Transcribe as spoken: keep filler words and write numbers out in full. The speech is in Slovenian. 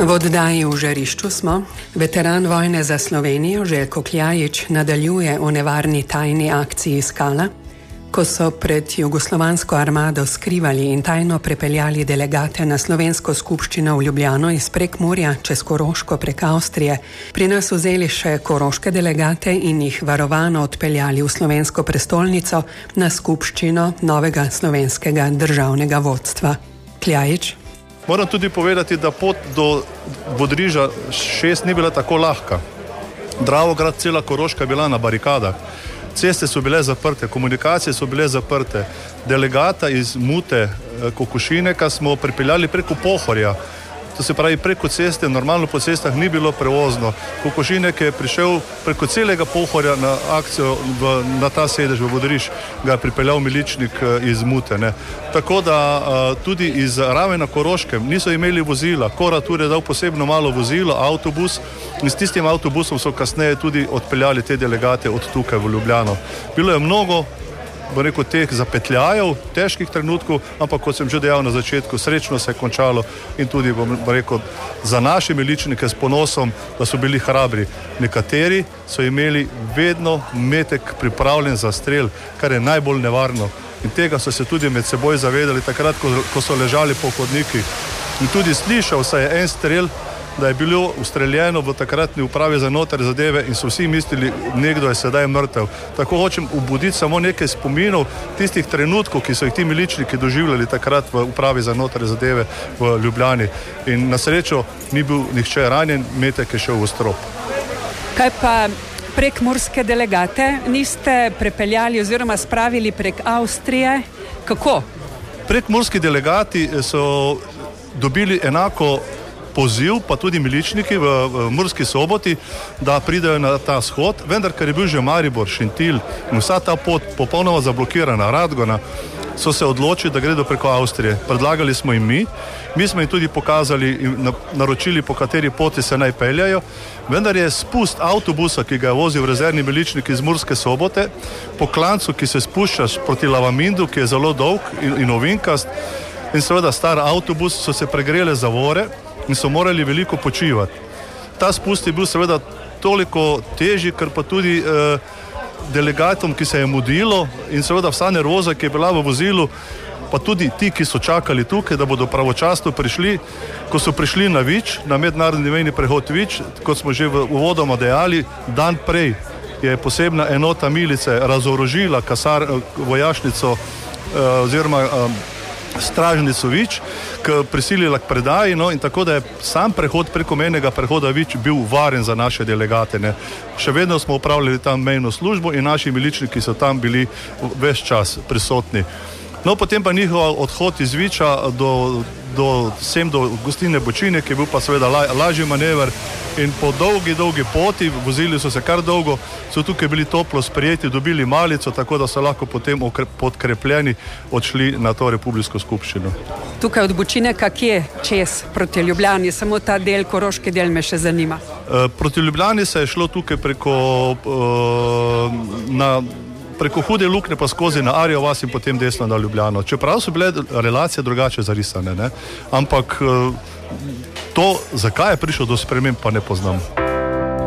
V oddaji V žarišču smo. Veteran vojne za Slovenijo Željko Kljajić nadaljuje o nevarni tajni akciji Skala, ko so pred jugoslovansko armado skrivali in tajno prepeljali delegate na slovensko skupščino v Ljubljano iz Prekmurja čez Koroško prek Avstrije, pri nas vzeli še koroške delegate in jih varovano odpeljali v slovensko prestolnico na skupščino novega slovenskega državnega vodstva. Kljajić. Moram tudi povedati, da pot do Bodriža šest ni bila tako lahka. Dravograd, cela Koroška je bila na barikadah. Ceste so bile zaprte, komunikacije so bile zaprte. Delegata iz Mute, Kokošineka smo pripeljali preko Pohorja. To se pravi, preko ceste, normalno po cestah ni bilo prevozno. Kokošinek je prišel preko celega Pohorja na akcijo, v, na ta sedež v Bodriž, ga je pripeljal miličnik iz Mute. Ne. Tako da tudi iz Rave na Koroškem niso imeli vozila. Koratur je dal posebno malo vozilo, avtobus, in s tistim avtobusom so kasneje tudi odpeljali te delegate od tukaj v Ljubljano. Bilo je mnogo, bo rekel, teh zapetljajev, težkih trenutkov, ampak kot sem že dejal na začetku, srečno se je končalo in tudi, bom rekel, za naše miličnike s ponosom, da so bili hrabri. Nekateri so imeli vedno metek pripravljen za strel, kar je najbolj nevarno. In tega so se tudi med seboj zavedali takrat, ko, ko so ležali po hodnikih. In tudi slišal se je en strel, da je bilo ustreljeno v takratni upravi za notranje zadeve in so vsi mislili, nekdo je sedaj mrtev. Tako hočem obuditi samo nekaj spominov tistih trenutkov, ki so jih ti miličniki doživljali takrat v upravi za notranje zadeve v Ljubljani. In na srečo ni bil nihče ranjen, metek je šel v strop. Kaj pa prekmurske delegate niste prepeljali oziroma spravili prek Avstrije? Kako? Prekmurski delegati so dobili enako poziv, pa tudi miličniki v, v Murski Soboti, da pridejo na ta shod, vendar, ker je bil že Maribor, Šentilj in vsa ta pot popolnoma zablokirana, Radgona, so se odločili, da gredo preko Avstrije. Predlagali smo jim mi, mi smo jim tudi pokazali in naročili, po kateri poti se naj peljajo, vendar je spust avtobusa, ki ga je vozil rezervni miličnik iz Murske Sobote, po klancu, ki se spuščaš proti Lavamindu, ki je zelo dolg in, in ovinkast, in seveda star avtobus, so se pregrele zavore in so morali veliko počivati. Ta spust je bil seveda toliko težji, ker pa tudi eh, delegatom, ki se je mudilo in seveda vsa nervoza, ki je bila v vozilu, pa tudi ti, ki so čakali tukaj, da bodo pravočasno prišli, ko so prišli na Vič, na mednarodni mejni prehod Vič, kot smo že v uvodoma dejali, dan prej je posebna enota milice razorožila kasar, vojašnico eh, oziroma eh, stražnico Vič, k prisilila k predaji, no, in tako da je sam prehod preko mejnega prehoda Vič bil varen za naše delegate. Ne. Še vedno smo upravljali tam mejno službo in naši miličniki so tam bili ves čas prisotni. No, potem pa njihov odhod iz Viča do, do, sem do gostine Bočine, ki je bil pa seveda la, lažji manever in po dolgi, dolgi poti, vozili so se kar dolgo, so tukaj bili toplo sprejeti, dobili malico, tako da so lahko potem podkrepljeni odšli na to republiško skupščino. Tukaj od Bočine, kje čez proti Ljubljani, samo ta del, koroški del me še zanima. E, proti Ljubljani se je šlo tukaj preko e, na preko Hude Lukne pa skozi na Arjo vas in potem desno na Ljubljano. Čeprav so bile relacije drugače zarisane, ne? Ampak to, zakaj je prišlo do sprememb, pa ne poznam.